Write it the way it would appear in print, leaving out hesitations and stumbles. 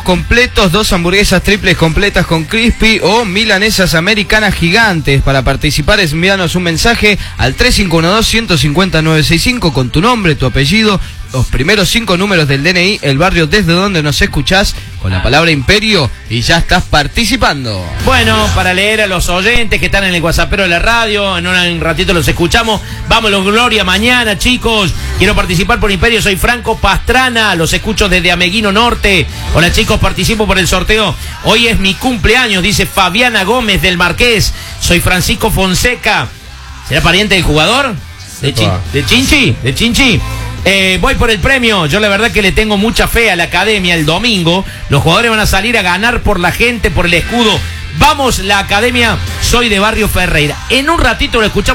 completos, 2 hamburguesas triples completas con crispy o milanesas americanas gigantes. Para participar, envíanos un mensaje al 3512-150-965 con tu nombre, tu apellido, los primeros 5 números del DNI, el barrio desde donde nos escuchás, con la palabra Imperio, y ya estás participando. Bueno, para leer a los oyentes que están en el WhatsAppero de la radio, en un ratito los escuchamos. Vámonos, Gloria, mañana, chicos. Quiero participar por Imperio, soy Franco Pastrana, los escucho desde Ameguino Norte. Hola, chicos, participo por el sorteo. Hoy es mi cumpleaños, dice Fabiana Gómez del Marqués. Soy Francisco Fonseca. ¿Será pariente del jugador? ¿De Chinchi? ¿De Chinchi? Voy por el premio. Yo la verdad que le tengo mucha fe a la academia. El domingo los jugadores van a salir a ganar por la gente, por el escudo. Vamos, la academia. Soy de Barrio Ferreira. En un ratito lo escuchamos.